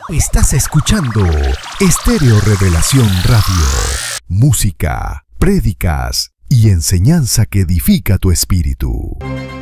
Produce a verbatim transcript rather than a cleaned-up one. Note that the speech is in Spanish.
Estás escuchando Estéreo Revelación Radio. Música, prédicas y enseñanza que edifica tu espíritu.